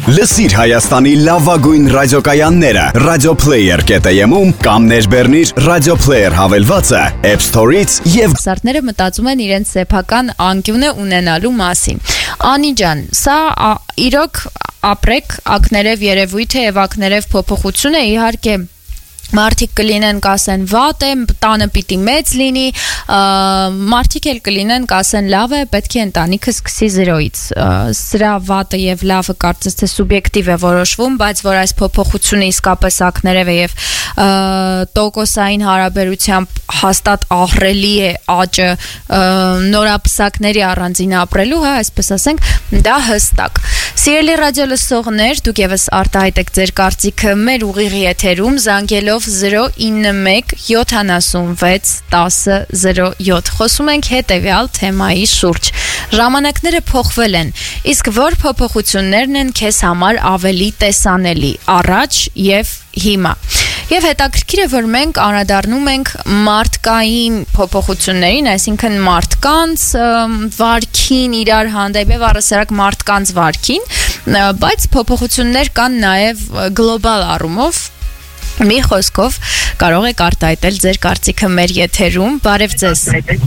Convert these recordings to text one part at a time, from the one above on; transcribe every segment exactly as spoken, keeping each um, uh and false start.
Լսիր Հայաստանի լավագույն ռադիոկայանները Radioplayer կետ եմ-ում կամ ներբեռնիր Radioplayer հավելվածը App Store-ից եւ Սարդները մտածում են իրենց սեփական անկյունը ունենալու մասին։ Անի ջան, սա իրոք ապրեք ակներև երևույթ է եւ ակներև փոփոխություն է, իհարկե Մարդիկ կլինեն կասեն վատ է, տանը պիտի մեծ լինի, մարդիկ էլ կլինեն կասեն լավ է, պետք է ընտանիքը սկսի զրոյից։ Սրա վատը եւ լավը կարծես թե սուբյեկտիվ է որոշվում, բայց որ այս փոփոխությունը իսկապես ակներև է եւ տոկոսային հարաբերությամբ հաստատ ահռելի է աճը նորապսակների առանձին ապրելու, հա, այսպես ասենք, դա հստակ։ Սիրելի ռադիոլսողներ, դուք եւս արտահայտեք ձեր կարծիքը մեր ուղիղ եթերում զանգելով zero nine one seven six one zero zero seven Խոսում ենք հետևյալ թեմայի շուրջ։ Ժամանակները փոխվել են, իսկ որ փոփոխություններն են քեզ համար ավելի տեսանելի առաջ եւ հիմա։ Եվ հետաքրքիր է, որ մենք անդրադառնում ենք մարդկային փոփոխություններին, այսինքն մարդկանց վարքին, իրար հանդեպ եւ առասարակ մարդկանց վարքին, բայց փոփոխություններ կան նաեւ գլոբալ առումով։ Մի խոսքով կարող եք արտահայտել ձեր կարծիքը մեր եթերում։ Բարև ձեզ։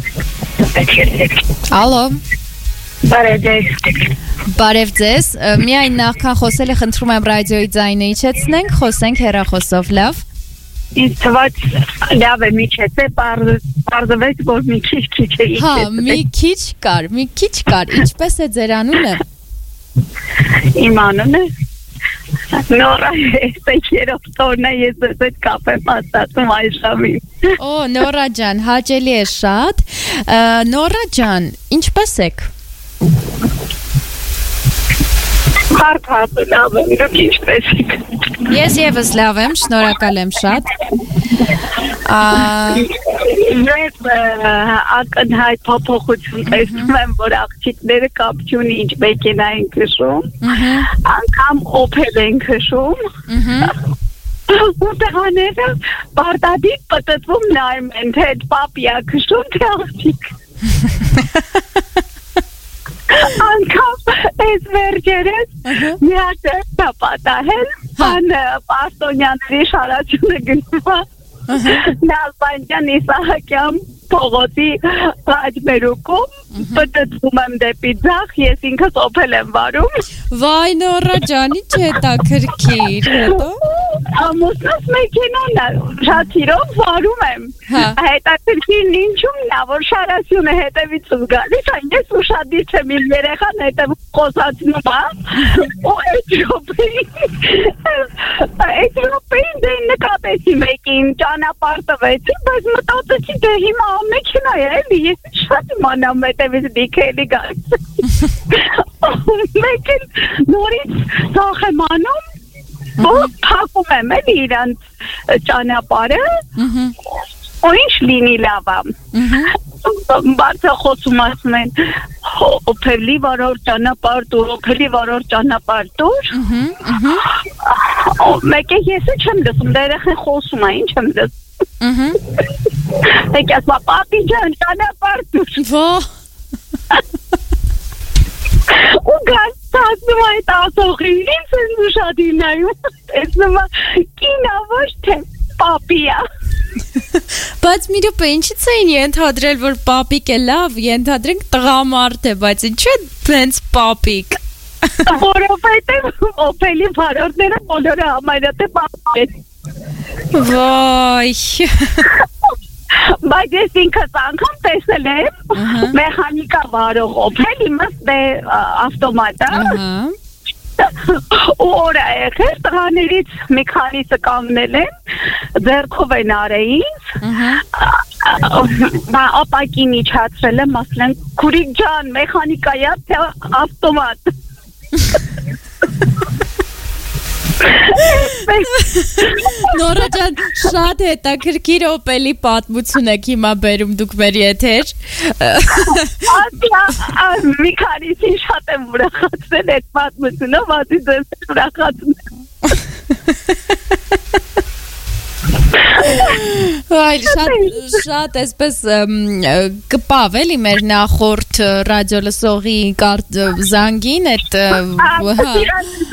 Ալո։ Բարև ձեզ։ Բարև ձեզ։ Միայն նախքան խոսելը խնդրում եմ ռադիոյի ձայնը իջեցնենք, խոսենք հեռախոսով, լավ։ Ինձ թվաց լավ է միջեցե, պարզվեց, որ մի քիչ քիչ է իջեցել։ Հա, մի քիչ կար, մի քիչ կար։ Ինչպես է ձեր անունը։ Իմ անունը Նորա է, երրորդ օրն է ես այդ կապեմ ասացում այս ժամին։ Օ, Նորա ջան, հաճելի է շատ։ Նորա ջան, ինչպես եք։ Հարկ հասու լավ եմ, դուք ինչպես եք։ Ես եւս լավ եմ, շնորհակալ եմ շատ։ Ես ակնհայտ փոփոխություն տեսնում եմ, որ աղջիկները կապչյունի ինչ մեքենա են քշում, անգամ օփել են քշում, ու տղաները պարտադիր պտտվում նայում են, թե պապիա քշում, թե աղջիկ։ Անգամ այս վերջերս մի հատ է պատահել, բան պաստոնյաների շարացյունը գնումա, Նալբանջան Իսահակյան փողոցի հաջմերուկում, պտտվում եմ դեպի ձախ, ես ինքս օփել եմ վարում։ Վայ Նորա ջան, ինչ հետաքրքիր, հետո։ Ամուսնուս մեքենան է, շատ իրով վարում եմ։ Հետաքրքիրն ինչումն է, որ շարասյունը հետևից գալիս, ես ուշադիր չեմ, իմ երեխան հետևում խոսացնում է, ու այդ րոպեին, այդ րոպեին դե նկատեցի մեկին, ճանապարհ տվեցի, բայց մտածեցի, դե հիմա մեքենա է, էլի, ես շատ իմանամ հետևից դիքելի գալիս։ Մեկին նորից սախ եմ անում, ու փակում եմ էլի իրանց ճանապարհը, ու ինչ լինի լավ է։ Բարձրախոսում ասում են օփելի վարոր ճանապարհ տուր, օփելի վարոր ճանապարհ տուր։ Մեկը ես չեմ լսում, դա երեխան խոսում է, ինչ եմ լսում։ Մեկը ասում է պապի ջան, ճանապարհ տուր։ Ո Ու գաստացնում այդ ասողին, ինձ են ուշադիր նայում, տեսնում է կինա ոչ թե պապիա։ Բայց մի րոպե, ինչից էին ենթադրել, որ պապիկ է լավ, ենթադրենք տղամարդ է, բայց ինչ է հենց պապիկ։ Որովհետև օփելի վարորդները բոլորը համարյա թե պապիկ են։ Վայ։ Բայց ես ինքս անգամ տեսել եմ մեխանիկա վարող օփել, իմս դե ավտոմատ է։ Ու օրա եղել, տղաներից մի քանիսը կանգնել են, ձեռքով են արեինց, ապակին իջացրել եմ, ասել են, քուրիկ ջան, մեխանիկա է, թե ավտոմատ։ Նորա ջան, շատ հետաքրքիր օպելի պատմություն եք հիմա բերում դուք մեր եթեր։ Մի քանիսին շատ եմ ուրախացել այդ պատմությունը, վատի ձեզ ուրախացնում Այլ շատ շատ այսպես կպավ էլի մեր նախորդ ռադիոլսողի զանգին այդ